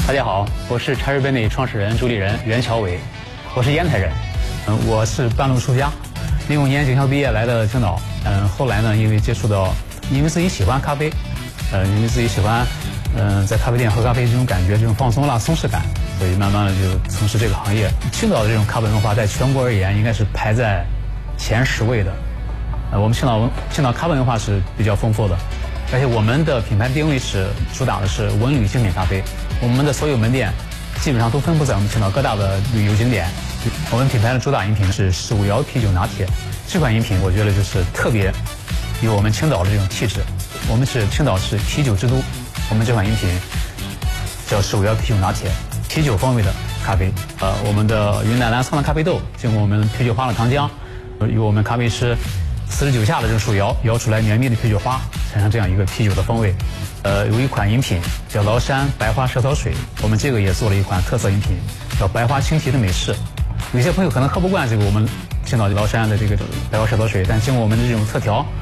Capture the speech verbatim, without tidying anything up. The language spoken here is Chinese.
大家好，我是茶水杯内创始人、主理人袁乔伟，我是烟台人，嗯，我是半路出家，零五年警校毕业来的青岛，嗯，后来呢，因为接触到，因为自己喜欢咖啡，呃，因为自己喜欢，嗯，在咖啡店喝咖啡这种感觉，这种放松啦、松弛感，所以慢慢的就从事这个行业。青岛的这种咖啡文化，在全国而言，应该是排在前十位的。呃，我们青岛文青岛咖啡文化是比较丰富的。而且我们的品牌定位是主打的是文旅精品咖啡，我们的所有门店基本上都分布在我们青岛各大的旅游景点。我们品牌的主打饮品是手摇啤酒拿铁，这款饮品我觉得就是特别有我们青岛的这种气质。我们是青岛市啤酒之都，我们这款饮品叫手摇啤酒拿铁，啤酒风味的咖啡。呃，我们的云南澜沧的咖啡豆经过我们啤酒花的糖浆，由我们咖啡师四十九下的这种手摇摇出来绵密的啤酒花，产生这样一个啤酒的风味。呃，有一款饮品叫崂山白花蛇草水，我们这个也做了一款特色饮品，叫白花青提的美式。有些朋友可能喝不惯这个我们青岛崂山的这个白花蛇草水，但经过我们的这种特调。